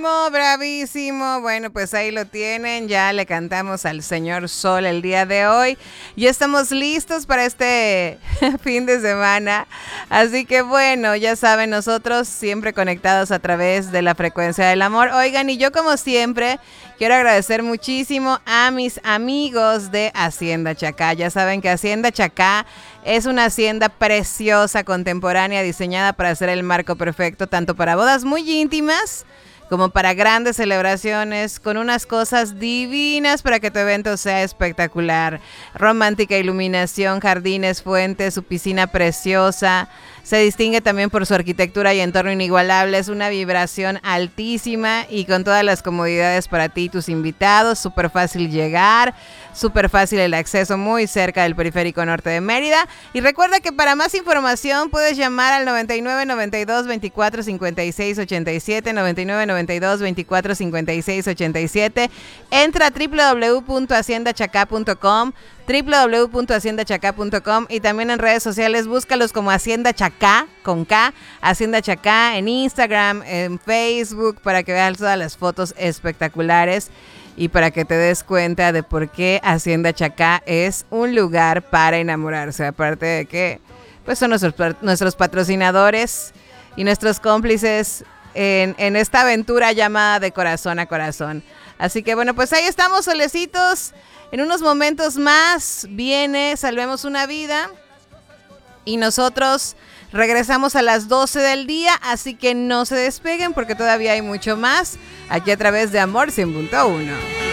Bravísimo. Bueno, pues ahí lo tienen. Ya le cantamos al señor Sol el día de hoy. Ya estamos listos para este fin de semana. Así que bueno, ya saben, nosotros siempre conectados a través de la frecuencia del amor. Oigan, y yo como siempre quiero agradecer muchísimo a mis amigos de Hacienda Chacá. Ya saben que Hacienda Chacá es una hacienda preciosa, contemporánea, diseñada para hacer el marco perfecto, tanto para bodas muy íntimas como para grandes celebraciones, con unas cosas divinas para que tu evento sea espectacular. Romántica iluminación, jardines, fuentes, su piscina preciosa. Se distingue también por su arquitectura y entorno inigualable. Es una vibración altísima y con todas las comodidades para ti y tus invitados. Súper fácil llegar, súper fácil el acceso, muy cerca del periférico norte de Mérida. Y recuerda que para más información puedes llamar al 99 92 24 56 87, 99 92 24 56 87. Entra a www.haciendachacá.com, www.haciendachacá.com, y también en redes sociales búscalos como Hacienda Chacá con K, Hacienda Chacá en Instagram, en Facebook, para que veas todas las fotos espectaculares y para que te des cuenta de por qué Hacienda Chacá es un lugar para enamorarse. Aparte de que pues son nuestros patrocinadores y nuestros cómplices en esta aventura llamada de corazón a corazón. Así que bueno, pues ahí estamos, solecitos. En unos momentos más viene Salvemos una Vida y nosotros regresamos a las 12 del día, así que no se despeguen porque todavía hay mucho más aquí a través de Amor 100.1.